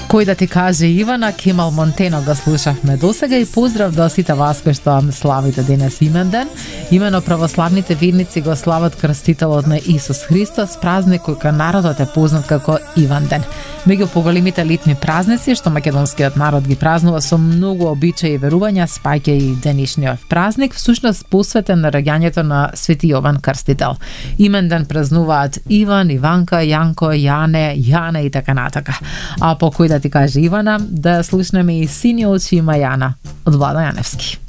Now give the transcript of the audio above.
Кој да ти каже Ивана, Кемал Монтено го слушавме досега и поздрав до сите вас кои што славите денес именден. Имено православните верници го слават крстителот на Исус Христос, празник кој кај народот е познат како Иванден. Меѓу поголемите летни празници што македонскиот народ ги празнува со многу обичаи и верувања, спаѓа и денешниот празник, всушност посветен на раѓањето на Свети Јован Крстител. Именден празнуваат Иван, Иванка, Јанко, Јане, Јана и така натака. А по кој да ти каже Ивана, да слушнеме и Сини очи има Јана од Влада Јаневски.